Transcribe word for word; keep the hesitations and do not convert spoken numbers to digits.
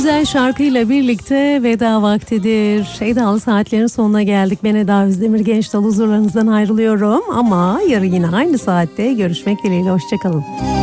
güzel şarkıyla birlikte veda vaktidir. Edalı saatlerin sonuna geldik. Ben Eda Özdemir Gençdal huzurlarınızdan ayrılıyorum. Ama yarın yine aynı saatte görüşmek dileğiyle. Hoşçakalın.